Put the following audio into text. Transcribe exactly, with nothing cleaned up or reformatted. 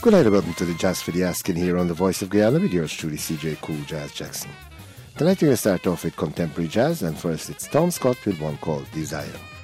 Good night and welcome to the Jazz for the Asking here on the Voice of Guyana with yours truly, C J Cool Jazz Jackson. Tonight we're going to start off with contemporary jazz, and first it's Tom Scott with one called Desire.